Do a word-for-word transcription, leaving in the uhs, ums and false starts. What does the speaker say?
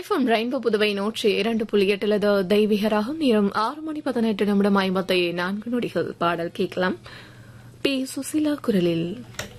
FM rainbow Puduvai நூற்றி இரண்டு புள்ளி எட்டுலது தெய்வீகராகும் நேரம் ஆறு மணி பதினெட்டு நிமிடம் ஐம்பத்தி நான்கு நொடிகள். பாடல் கேட்கலாம். பி சுசிலா குரலில்.